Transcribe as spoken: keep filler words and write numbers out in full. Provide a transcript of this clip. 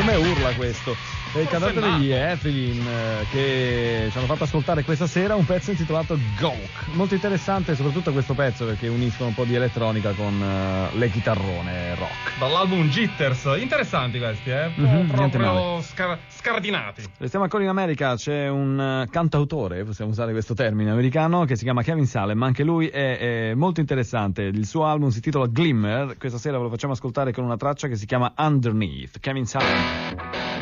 come urla questo? È il cantante degli Evelyn, eh, che ci hanno fatto ascoltare questa sera un pezzo intitolato Gawk. Molto interessante soprattutto questo pezzo perché uniscono un po' di elettronica con uh, le chitarrone rock. Dall'album Jitters, interessanti questi, eh? Mm-hmm, proprio scar- scardinati. Restiamo ancora in America, c'è un uh, cantautore, possiamo usare questo termine americano, che si chiama Kevin Salem, anche lui è, è molto interessante. Il suo album si intitola Glimmer, questa sera ve lo facciamo ascoltare con una traccia che si chiama Underneath. Kevin Salem.